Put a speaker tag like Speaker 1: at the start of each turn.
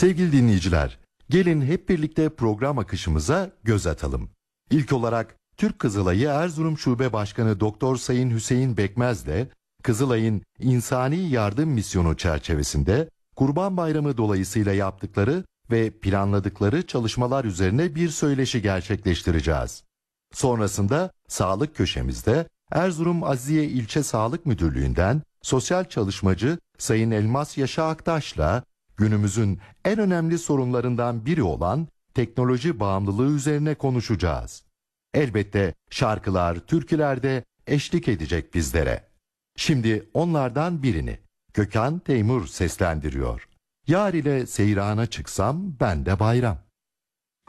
Speaker 1: Sevgili dinleyiciler, gelin hep birlikte program akışımıza göz atalım. İlk olarak Türk Kızılayı Erzurum Şube Başkanı Doktor Sayın Hüseyin Bekmez'le Kızılay'ın insani yardım misyonu çerçevesinde Kurban Bayramı dolayısıyla yaptıkları ve planladıkları çalışmalar üzerine bir söyleşi gerçekleştireceğiz. Sonrasında sağlık köşemizde Erzurum Aziye İlçe Sağlık Müdürlüğü'nden sosyal çalışmacı Sayın Elmas Yaşa Aktaş'la günümüzün en önemli sorunlarından biri olan teknoloji bağımlılığı üzerine konuşacağız. Elbette şarkılar, türküler de eşlik edecek bizlere. Şimdi onlardan birini Gökhan Teymur seslendiriyor. Yar ile seyrana çıksam ben de bayram.